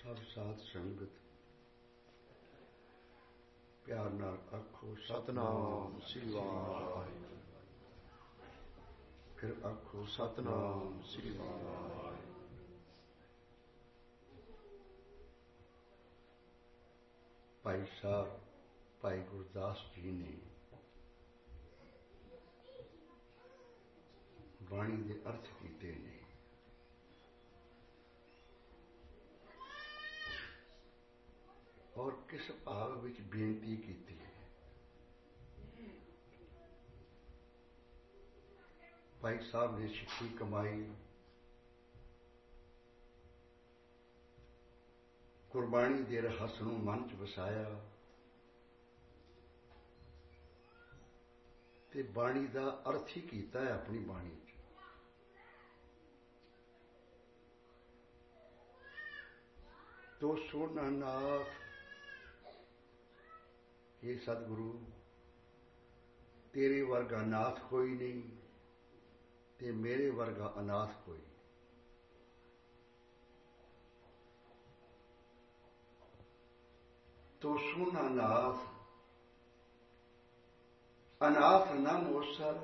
सब साथ संगत प्यार नाल आखो सतनाम श्री वाहिगुरू। फिर आखो सतनाम श्री वाहिगुरू। भाई साहब भाई गुरदास जी ने बाणी के अर्थ कीते ने। और किस भाव विच बेनती की है। भाई साहब ने सिक्खी कमाई, कुर्बानी दे रहस नूं मन च वसाया ते बाणी दा अर्थ ही कीता है अपनी बाणी च। तो सोना नाथ ये सतगुरु तेरे वर्गा नाथ कोई नहीं ते मेरे वर्गा अनाथ कोई। तो सोना नाथ अनाथ न मोसर,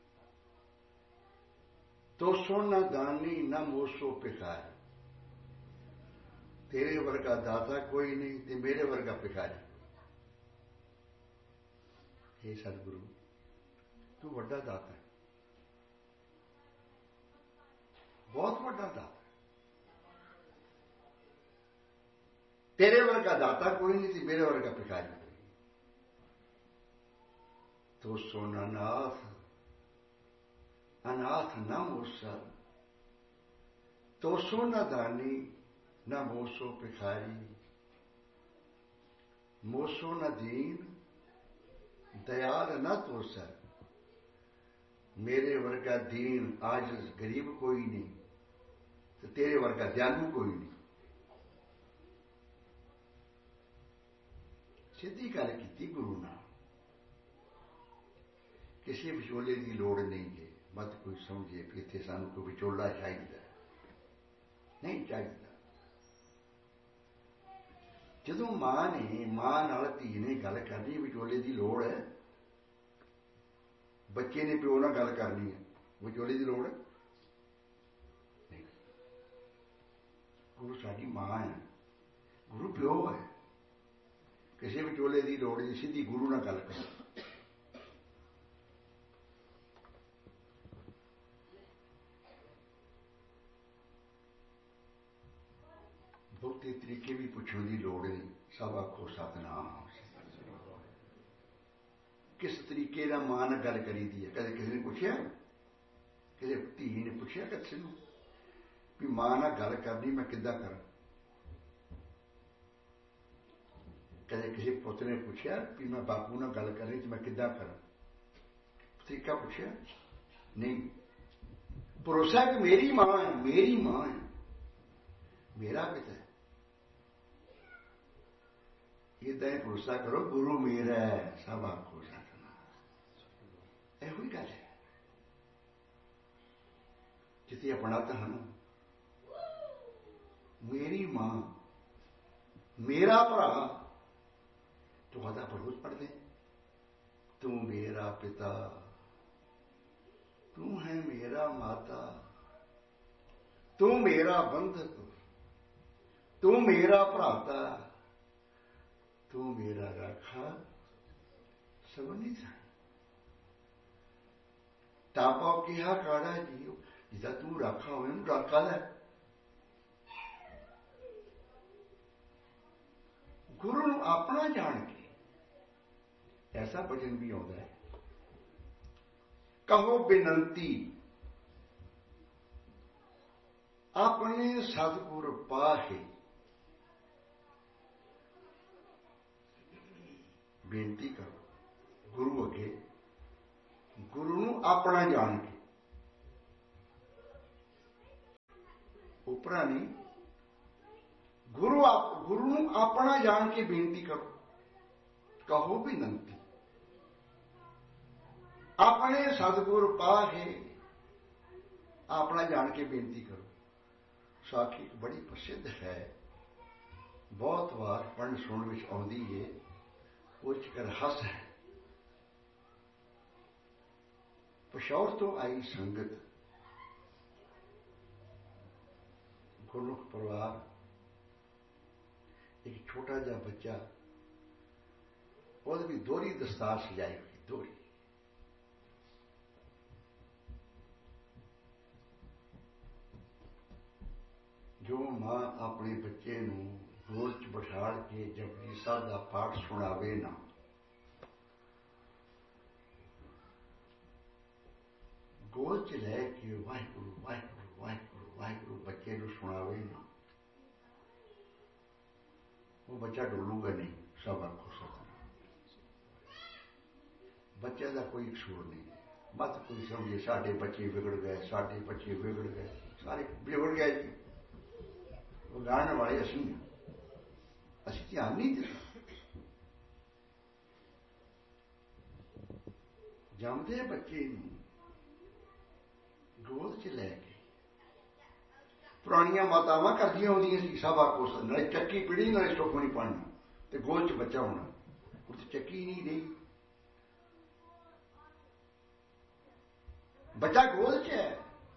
तो सोना दानी न मोसो भिखारी। तेरे वर्गा दाता कोई नहीं ते मेरे वर्गा भिखारी। हे सतगुरु तू वड्डा दाता है, बहुत वड्डा दाता है। तेरे वर्गा दाता कोई नहीं थी, मेरे वर्गा भिखारी कोई। तो सोना नाथ अनाथ न मोसर, तो सोना दानी न मोसो भिखारी। मोसो न दीन दयाल न तोसर, मेरे वर्गा दीन आजिज़ गरीब कोई नहीं तो तेरे वर्गा दयालु कोई नहीं। सीधी गल की गुरु नाल, किसी विचोले की लोड़ नहीं है। मत कोई समझे कि इत्थे सानू कोई विचोला चाहिए, नहीं चाहिए। जदों मां नाल धी ने गल करनी, विचोले की लोड़ है। बच्चे ने प्यो नाल गल करनी है, विचोले की लोड़ है नहीं। गुरु साडी मां है, गुरु प्यो है। किसी विचोले की लोड़ नहीं, सीधी गुरु नाल गल कर। बहुते तरीके भी पूछने की लोड़ नहीं, सब आखो सतनाम। किस तरीके का मां नाल गल करी दी है। कदे किसी ने पूछया, किसी धी ने पूछया किसी नूं भी मां नाल गल करनी मैं किद्दां करां। कदे किसी पुत ने पूछया भी मैं बापू नाल गल करनी तो मैं किद्दां करां। तरीका पूछया नहीं। भरोसा कि मेरी मां है, मेरी मां है, मेरा पिता है। इदा ही भरोसा करो गुरु मेरा है, सब आखो सतनाम। यही गल है। जिथे अपना धन मेरी मां मेरा भरा, तो आदा पढ़ोस पढ़ते तू मेरा पिता, तू है मेरा माता, तू मेरा बंधक, तू मेरा भ्राता, तू मेरा राखा सबनी था। तापा कहा काड़ा जी, जिदा तू राखा हो राखा है। गुरु नूं अपना जान के ऐसा भजन भी आता है, कहो बिनंती अपने सतगुर पाहे। बेनती करो गुरु अगे, गुरु नूं अपना जान के, उपरा नहीं। गुरु नूं अपना जान के बेनती करो। कहो बिनंती अपने सतगुर पाहे, अपना जान के बेनती करो। साखी बड़ी प्रसिद्ध है। बहुत बार पढ़ सुन विच आउंदी है, वो कर हस है। पिशौर तो आई संगत, गुरमुख परिवार, एक छोटा जा बच्चा, और भी दोहरी दस्तार सजाई हुई, दोहरी। जो मां अपने बच्चे नूं गोद च बिठाड़ के जपजी साहब का पाठ सुनावे ना, गोद च लैके वाहिगुरु वाहिगुरु वाहिगुरु वाहिगुरु बच्चे नूं सुनावे ना, वो बच्चा डोलूगा नहीं। सब आखो सतनाम। बच्चे का कोई कसूर नहीं है। मत कोई समझे साडे बच्चे बिगड़ गए, साडे बच्चे बिगड़ गए, सारे बिगड़ गए जी। वो गाने वाले असी ध्यान नहीं देते। जमदे बच्चे गोद च लैके पुरानियां मातावां करदियां होंदियां सी, सब आखो नाले चक्की पीड़ी नाले सुख नहीं पढ़ना, तो गोद च बच्चा होना। उस चक्की नहीं रही, बच्चा गोद च है,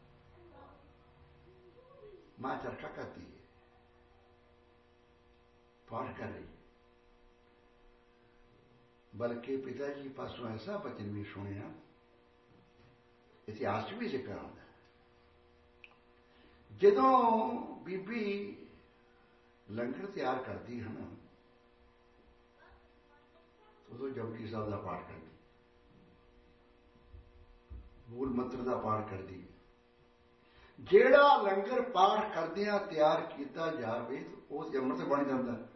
मां चरखा करती है, पाठ कर रही। बल्कि पिताजी पासों ऐसा वचन भी सुनिया, इतिहास भी जिक्र आता है, जदों बीबी लंगर तैयार करती है ना, उदों जपजी साहब का पाठ करती, मूल मंत्र का पाठ करती। जेड़ा लंगर पाठ करदियां तैयार किया जाए तो उस अमृत बन जाता है,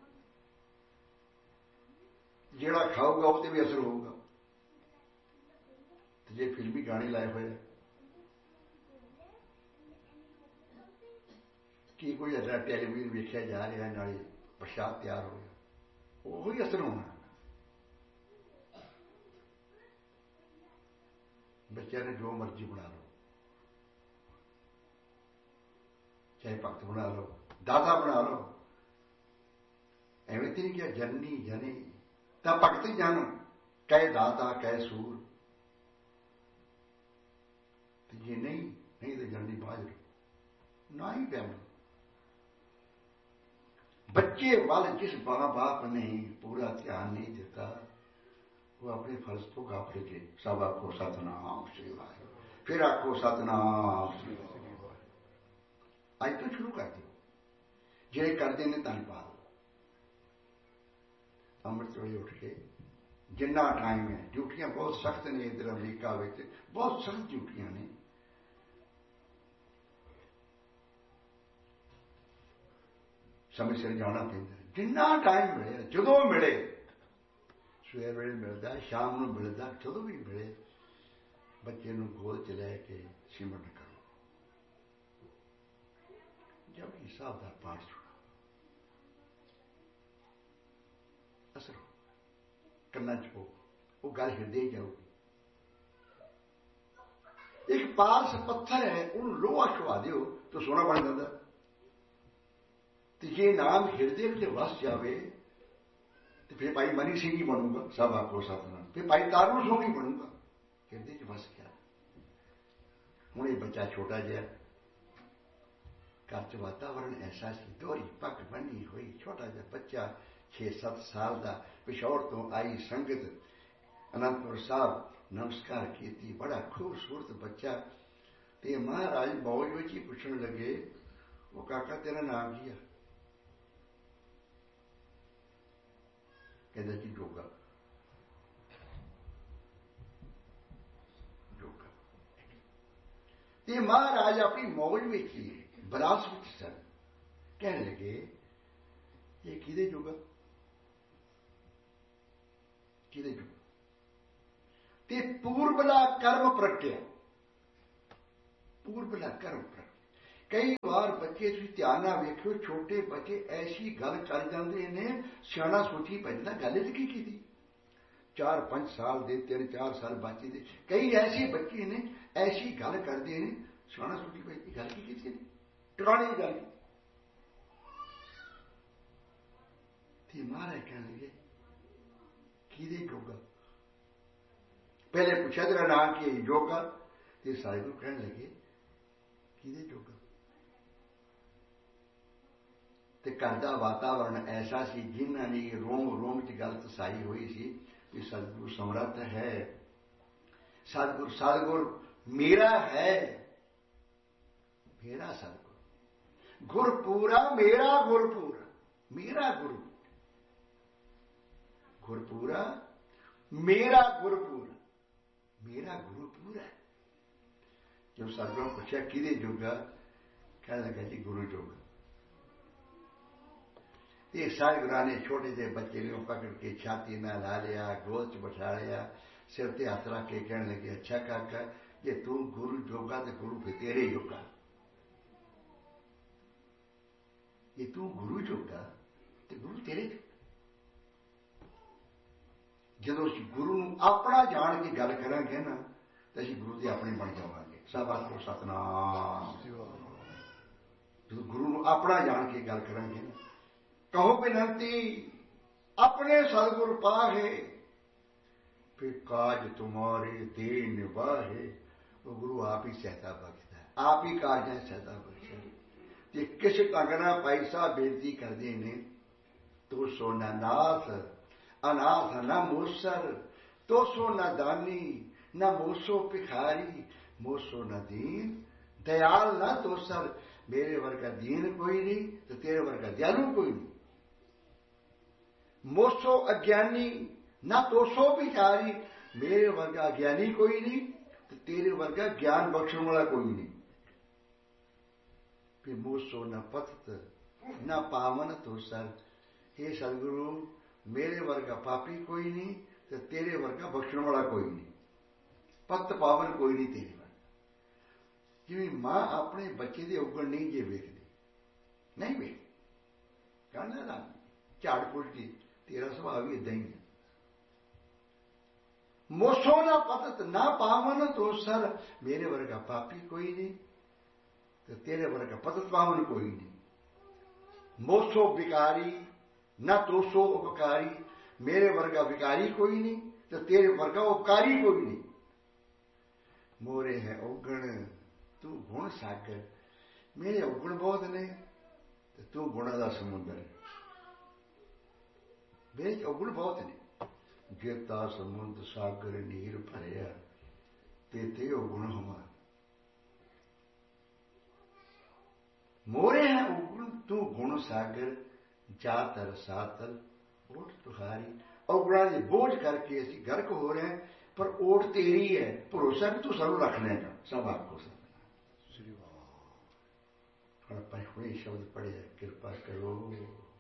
जेड़ा खाऊगा उससे भी असर होगा। तो जे फिल्मी गाने लाए हुए कि कोई ऐसा टेलीविजन वेख्या जा रहा है, नाले प्रसाद तैयार हो गया, वही असर होना। बच्चे ने जो मर्जी बना लो, चाहे भक्त बना लो, दादा बना लो, एवं नहीं क्या जननी जने ता भक्त जन, कह दाता कह सूर। ये नहीं तो जननी बाज ना ही पैम। बच्चे वाल जिस मां बाप ने पूरा ध्यान नहीं देता, वो अपने फर्ज तो गाफिल के। सब आखो सतनाम श्री वाहिगुरू, फिर आखो सतनाम श्री वाहिगुरू। अज तो शुरू कर दो, जे करते ने धन्यवाद। अमृत वेले उठ के जिन्ना टाइम है, ड्यूटियां बहुत सख्त ने, इधर अमरीका में बहुत सख्त ड्यूटियां ने। समय सिर जाना पैंदा, जिन्ना टाइम मिले, जदों मिले, सवेर वेले मिलता, शाम को मिलता, जदों भी मिले, बच्चे नूं गोद च लैके सिमरन करो। जपजी साहब का पाठ सुनो, असर हो, कन्ना च हो, वो गल हिरदे जाऊगी। एक पारस पत्थर है, उन्होंने लोहा छुआ दो तो सोना बन जाता। तो ये नाम हिरदे में वस जावे तो फिर भाई मनी सिंह ही बनूंगा। सब आपको सतनाम। फिर भाई तारू सिंह ही बनूंगा, हिरदे च वस गया। हूं ये बच्चा छोटा जहा, घर च वातावरण ऐसा सी, दोहरी पग बनी हुई, छोटा जहा बच्चा 6-7 साल का, पिशौर तो आई संगत अनंदपुर साहब नमस्कार की, बड़ा खूबसूरत बच्चा। ते महाराज मौज में ही पूछने लगे, वो काका तेरा नाम की है? कहता जी जोगा। जोगा। ते महाराज अपनी मौज में ही बरास में सन, कहने लगे ये किदे जोगा, किदे जोगा? ते पूर्वला कर्म प्रगटिया, पूर्वला कर्म प्रगट। कई बार बच्चे तुम ध्यान ना वेखो, छोटे बच्चे ऐसी गल कर जाते ने, सियाना सोची पैदा गल की 4-5 साल दे, 3-4 साल बच्चे दे, कई ऐसे बच्चे ने ऐसी गल करते हैं, सियाना सोची पैदी गल की टिकाने की गल की। महाराज कहने लगे किदे जोगा। पहले पूछा तेरा नाम की जोगा, तो साहिब कहने लगे किदे जोगा। ते घर का वातावरण ऐसा सी जिन्हों ने रोम रोम च गल तसाई हुई सी कि सतगुरु समर्थ है, सतगुरु सतगुरु मेरा है, मेरा सतगुरु गुरपूरा मेरा गुरपूरा, मेरा गुरु गुरपूरा मेरा गुरपूरा, मेरा गुरुपूरा। जब सतगुरु पूछा किदे जोगा, कहने लगा जी गुरु जोगा। ये सारे गुरु ने छोटे से बच्चे ने पकड़ के छाती में ला लिया, गोद च बैठा लिया, सिर ते हाथ रख के कहने लगे अच्छा काका जे तू गुरु जोगा तो गुरु फिर तेरे जोगा, ये तू गुरु जोगा तो गुरु तेरे जोगा। जो गुरु अपना जान की गल करांगे ना तो असीं गुरु के अपने बन जावांगे। सब आखो सतनाम। जो गुरु अपना जान के गल करांगे ना, कहो बिनती अपने सतगुरु पाहे, फिर काज तुम्हारे दे निभाहे। वो गुरु आप ही सहायता बख्शता है, आप ही काज है सहायता बख्शा। ते किस कंगना पैसा बेनती करते ने तो सो न नाथ अनाथ न मूसर, तो सो न दानी न मोसो भिखारी, मोसो न दीन दयाल न तोसर। मेरे वर्गा दीन कोई नहीं तो तेरे वर्गा दयालु कोई नहीं। मोसो अज्ञानी ना तोसो भिखारी, मेरे वर्गा अज्ञानी कोई नहीं तो तेरे वर्गा ज्ञान बख्शने वाला कोई नहीं। फिर मोसो न पतत न पावन तोसर, हे सदगुरु मेरे वर्गा पापी कोई नहीं तो तेरे वर्गा बख्शने वाला कोई नहीं, पत पावन कोई नहीं तेरे वर्गा। जिवें मां अपने बच्चे के उगण नहीं जे वेखदी, नहीं वेखदी, कहना ना झाड़ पुछदी तेरा स्वभाव ही इदां ही है। मोसो ना पतत ना पावन तो सर, मेरे वर्गा पापी कोई नहीं तो तेरे वर्गा पतत पावन कोई नहीं। मोसो विकारी ना तोसो उपकारी, मेरे वर्गा विकारी कोई नहीं तो तेरे वर्गा उपकारी कोई नहीं। मोरे है औगण तू गुण सागर, मेरे औगण बहुत ने तो तू गुणा का समुद्र। मेरे औगण बहुत ने, जेता समुद्र सागर नीर भरिया ते औगुण हमार। मोरे है औगुण तू गुण सागर, जातर सातल ओट तुहारी। औगुणा के बोझ करके असी गर्क हो रहे हैं, पर ओट तेरी है, भरोसा भी तू सानू रखने का। सब आपको पर हुए शब्द पढ़े, कृपा करो